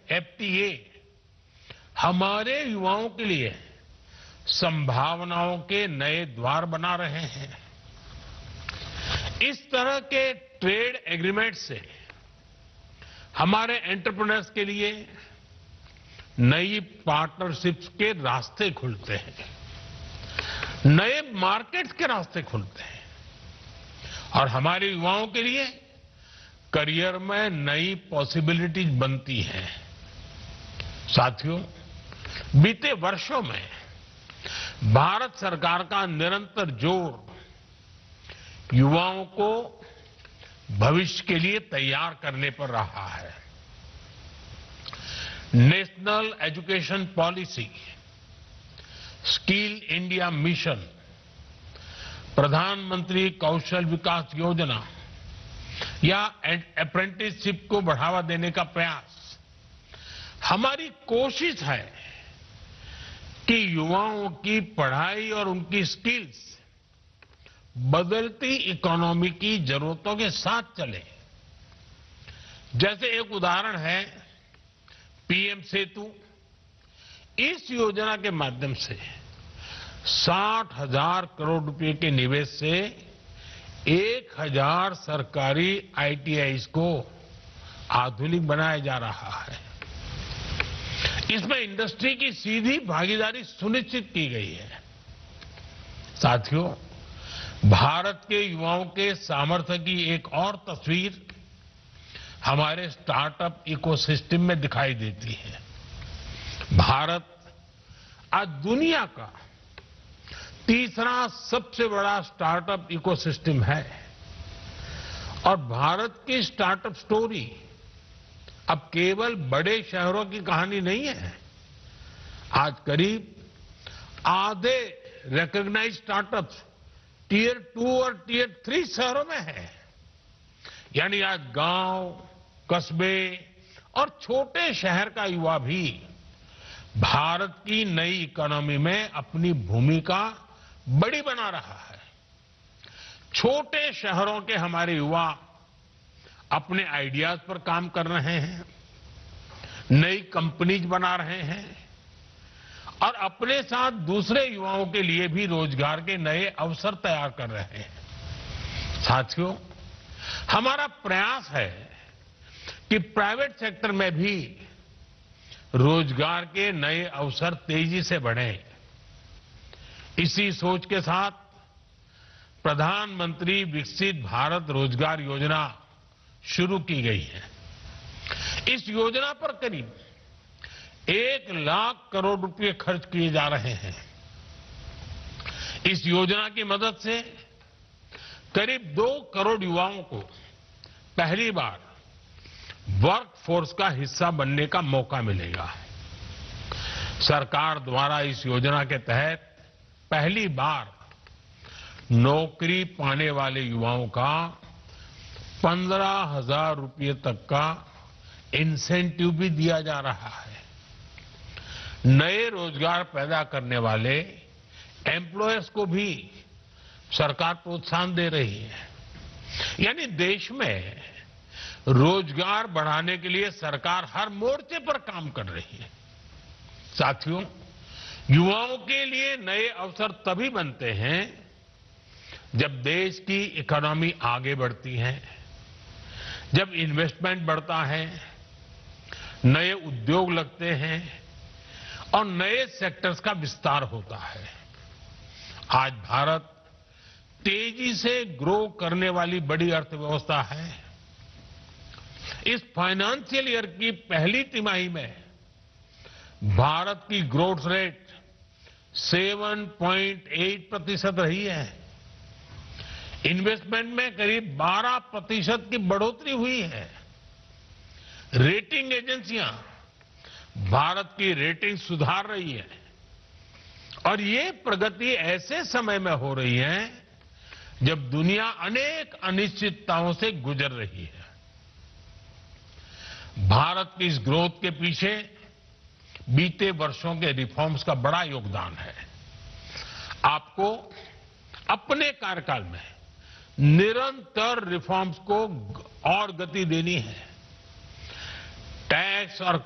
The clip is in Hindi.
एफटीए हमारे युवाओं के लिए संभावनाओं के नए द्वार बना रहे हैं। इस तरह के ट्रेड एग्रीमेंट से हमारे एंटरप्रेन्योर्स के लिए नई पार्टनरशिप्स के रास्ते खुलते हैं, नए मार्केट्स के रास्ते खुलते हैं और हमारे युवाओं के लिए करियर में नई पॉसिबिलिटीज बनती हैं। साथियों, बीते वर्षों में भारत सरकार का निरंतर जोर युवाओं को भविष्य के लिए तैयार करने पर रहा है। National education policy, skill India mission, प्रधानमंत्री कौशल विकास योजना या अप्रेंटिसशिप को बढ़ावा देने का प्रयास हमारी कोशिश है कि युवाओं की पढ़ाई और उनकी स्किल्स बदलती इकोनॉमी की जरूरतों के साथ चले। जैसे एक उदाहरण है पीएम सेतु। इस योजना के माध्यम से 60,000 करोड़ रुपए के निवेश से 1,000 सरकारी आईटीआईज को आधुनिक बनाया जा रहा है। इसमें इंडस्ट्री की सीधी भागीदारी सुनिश्चित की गई है। साथियों, भारत के युवाओं के सामर्थ्य की एक और तस्वीर हमारे स्टार्टअप इकोसिस्टम में दिखाई देती है। भारत आज दुनिया का तीसरा सबसे बड़ा स्टार्टअप इकोसिस्टम है और भारत की स्टार्टअप स्टोरी अब केवल बड़े शहरों की कहानी नहीं है। आज करीब आधे रिकॉग्नाइज्ड स्टार्टअप्स टियर 2 और टियर 3 शहरों में है। यानी आज गांव, कस्बे और छोटे शहर का युवा भी भारत की नई इकोनॉमी में अपनी भूमिका बड़ी बना रहा है। छोटे शहरों के हमारे युवा अपने आइडियाज पर काम कर रहे हैं, नई कंपनीज बना रहे हैं और अपने साथ दूसरे युवाओं के लिए भी रोजगार के नए अवसर तैयार कर रहे हैं। साथियों, हमारा प्रयास है कि प्राइवेट सेक्टर में भी रोजगार के नए अवसर तेजी से बढ़े। इसी सोच के साथ प्रधानमंत्री विकसित भारत रोजगार योजना शुरू की गई है। इस योजना पर करीब 1 लाख करोड़ रुपए खर्च किए जा रहे हैं। इस योजना की मदद से करीब 2 करोड़ युवाओं को पहली बार वर्क फोर्स का हिस्सा बनने का मौका मिलेगा। सरकार द्वारा इस योजना के तहत पहली बार नौकरी पाने वाले युवाओं का 15,000 रुपये तक का इंसेंटिव भी दिया जा रहा है। नए रोजगार पैदा करने वाले एम्प्लॉयर्स को भी सरकार प्रोत्साहन दे रही है। यानी देश में रोजगार बढ़ाने के लिए सरकार हर मोर्चे पर काम कर रही है। साथियों, युवाओं के लिए नए अवसर तभी बनते हैं जब देश की इकोनॉमी आगे बढ़ती है, जब इन्वेस्टमेंट बढ़ता है, नए उद्योग लगते हैं और नए सेक्टर्स का विस्तार होता है। आज भारत तेजी से ग्रो करने वाली बड़ी अर्थव्यवस्था है। इस फाइनेंशियल ईयर की पहली तिमाही में भारत की ग्रोथ रेट 7.8% रही है। इन्वेस्टमेंट में करीब 12% की बढ़ोतरी हुई है। रेटिंग एजेंसियां भारत की रेटिंग सुधार रही है और ये प्रगति ऐसे समय में हो रही है जब दुनिया अनेक अनिश्चितताओं से गुजर रही है। भारत की इस ग्रोथ के पीछे बीते वर्षों के रिफॉर्म्स का बड़ा योगदान है। आपको अपने कार्यकाल में निरंतर रिफॉर्म्स को और गति देनी है। टैक्स और